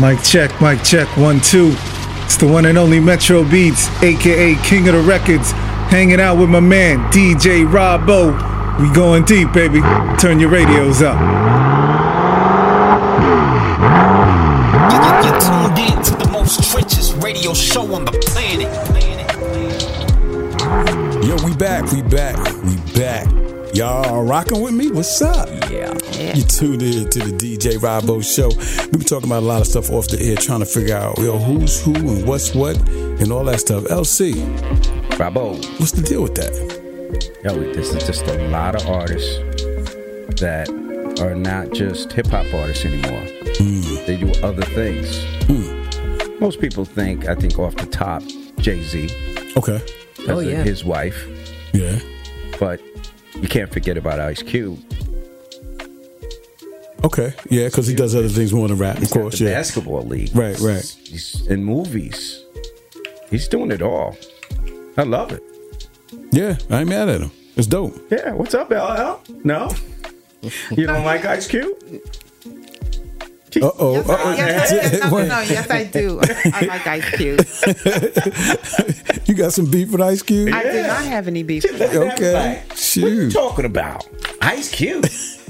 Mic check, 1, 2. It's the one and only Metro Beats, aka King of the Records, hanging out with my man DJ Robbo. We going deep, baby. Turn your radios up. You're tuned in to the most trenches radio show on the planet. Yo, we back. Y'all rocking with me? What's up? Yeah. You tuned in to the DJ Robbo Show. We been talking about a lot of stuff off the air, trying to figure out, who's who and what's what and all that stuff. LC, Robbo, what's the deal with that? Yo, this is just a lot of artists that are not just hip-hop artists anymore. They do other things. Most people I think off the top, Jay-Z. Okay. His wife. Yeah. But you can't forget about Ice Cube. Okay. Yeah, because he does other things more than rap, of course. The basketball league. Right. He's in movies. He's doing it all. I love it. Yeah, I ain't mad at him. It's dope. Yeah, what's up, LL? No? You don't like Ice Cube? Uh-oh. Yes, I do. I like Ice Cube. You got some beef with Ice Cube? I do not have any beef. Okay. Shoot. What are you talking about? Ice Cube?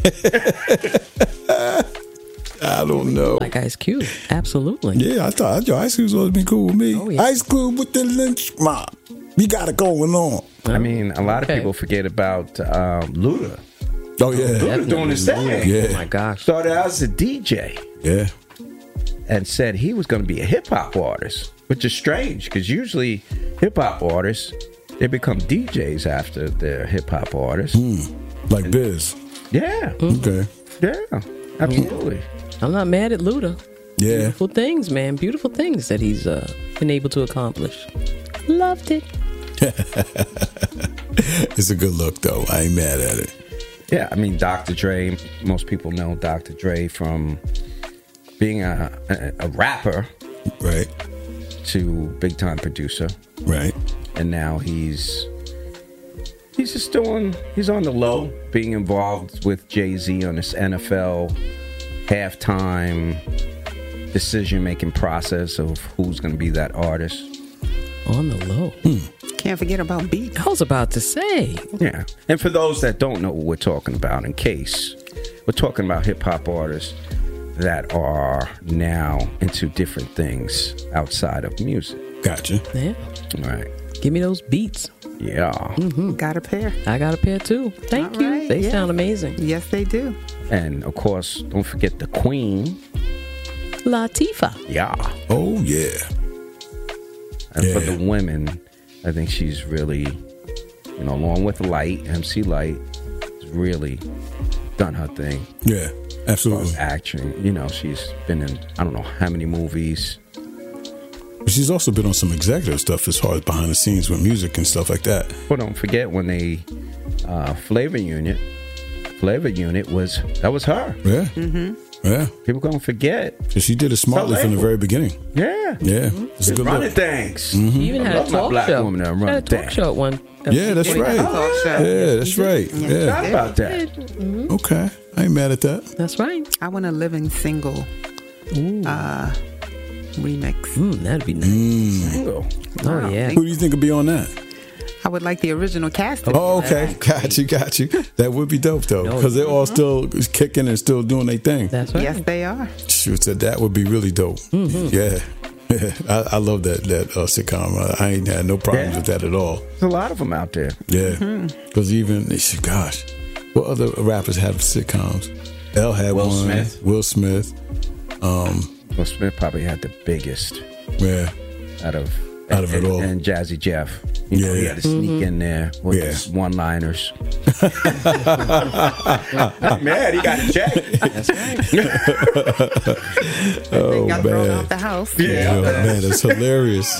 I don't know. Like Ice Cube. Absolutely. Yeah, I thought Ice Cube's always been cool with me. Oh, yeah. Ice Cube with the lynch mob. We got it going on. I mean, a lot of people forget about Luda. Oh, yeah. Luda doing his thing. Yeah. Oh, my gosh. Started out as a DJ. Yeah. And said he was going to be a hip-hop artist, which is strange because usually hip-hop artists, they become DJs after they're hip-hop artists. Like Biz. Yeah. Okay. Yeah. Absolutely. I'm not mad at Luda. Yeah. Beautiful things, man. Beautiful things that he's been able to accomplish. Loved it. It's a good look, though. I ain't mad at it. Yeah, I mean, Dr. Dre, most people know Dr. Dre from being a rapper, right, to big-time producer. Right. And now he's just he's on the low, being involved with Jay-Z on this NFL halftime decision-making process of who's going to be that artist. On the low. Can't forget about beats. I was about to say. Yeah. And for those that don't know what we're talking about, in case, we're talking about hip-hop artists that are now into different things outside of music. Gotcha. Yeah. Right. Give me those beats. Yeah. Got a pair. I got a pair too. Thank you. Right, They sound amazing. Yes, they do. And of course, don't forget the Queen. Latifah. Yeah. Oh, yeah. And for the women, I think she's really, along with Light, MC Light, has really done her thing. Yeah, absolutely. Acting, she's been in, I don't know how many movies. But she's also been on some executive stuff as far as behind the scenes with music and stuff like that. Well, don't forget when they, Flavor Unit was her. Yeah. Mm-hmm. Yeah. People gonna forget. Because she did it smartly from the very beginning. Yeah. Yeah. It's a good running look. things. She even had a talk show. Woman that Had a run talk things. show at one. Yeah, that's right. Yeah, that's right. Yeah. How about that? Okay. I ain't mad at that. That's right. I want a living single remix. That'd be nice. Single. Oh, yeah. Who do you think would be on that? I would like the original cast. Oh, okay. Got you. That would be dope, though. Because they're all still kicking and still doing their thing. That's right. Yes, they are. Shoot, so that would be really dope. Yeah. I love that sitcom. I ain't had no problems with that at all. There's a lot of them out there. Yeah. Because gosh, what other rappers have sitcoms? L had Will one. Smith. Will Smith. Will Smith probably had the biggest. Yeah. Out of it all. And Jazzy Jeff. He had to sneak in there with his one-liners. Man, he got a check. That's right. Oh, got thrown out the house. Yeah. Man, that's hilarious.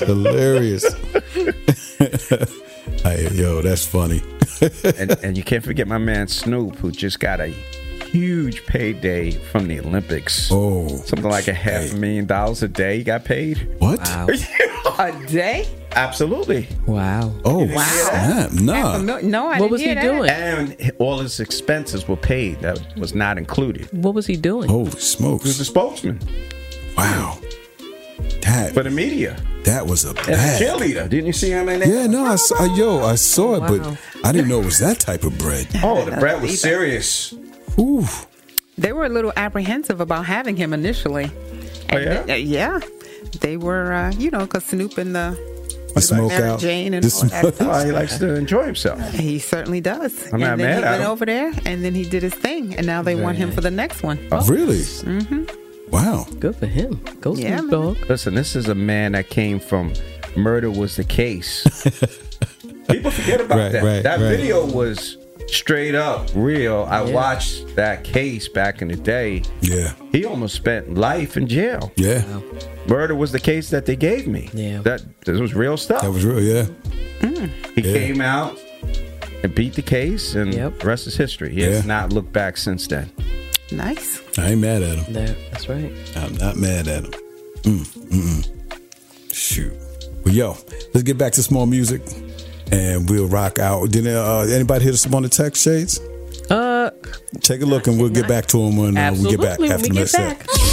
Yo, that's funny. and you can't forget my man Snoop, who just got a huge payday from the Olympics. Oh. Something like $500,000 a day he got paid. What? Wow. A day? Absolutely. Wow. Oh, Wow. snap. Nah. No, I What didn't was he hear that. doing? And all his expenses were paid. That was not included. What was he doing? Holy He was smokes. a spokesman. Wow. That For the media. That was a And bad. a cheerleader. Didn't you see him in there? Yeah, no, I saw it, Wow. but I didn't know it was that type of bread. Oh, the bread was serious. Ooh. They were a little apprehensive about having him initially. Oh, yeah? Yeah. They were, because Snoop and the smoke Mary out. Jane and The all that smoke. stuff. Oh, he likes to enjoy himself. He certainly does. I'm not and then mad he at went him. over there, and then he did his thing, and now they want him for the next one. Really? Mm-hmm. Wow. Good for him. Go Yeah, Snoop man. Dogg. Listen, this is a man that came from Murder Was the Case. People forget about Right, that. right, That right. video was straight up real. I watched that case back in the day. Yeah. He almost spent life in jail. Yeah. Murder was the case that they gave me. Yeah. This was real stuff. That was real. Yeah. He Yeah. came out and beat the case, and Yep. the rest is history. He has Yeah. not looked back since then. Nice. I ain't mad at him. That's right. I'm not mad at him. Shoot. Well, yo, let's get back to some more music, and we'll rock out. Did anybody hit us up on the text, Shades? Take a look, and we'll get back to him when we get back Absolutely, after when the we next get set. back.